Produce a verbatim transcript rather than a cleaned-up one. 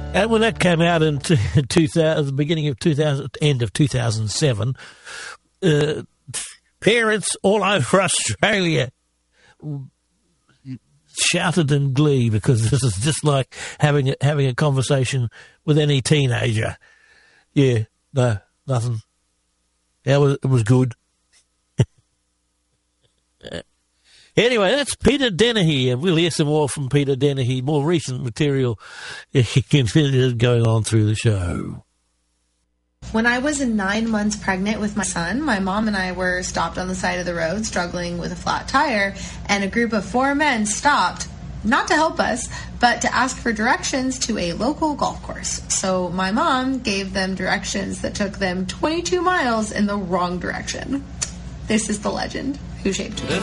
And when that came out in two thousand, the beginning of two thousand, end of two thousand seven, uh, parents all over Australia shouted in glee because this is just like having a, having a conversation with any teenager. Yeah, no, nothing. Yeah, it was, it was good. Anyway, that's Peter Dennehy, and we'll hear some more from Peter Dennehy, more recent material going on through the show. When I was nine months pregnant with my son, my mom and I were stopped on the side of the road struggling with a flat tire, and a group of four men stopped, not to help us, but to ask for directions to a local golf course. So my mom gave them directions that took them twenty-two miles in the wrong direction. This is the legend who shaped me.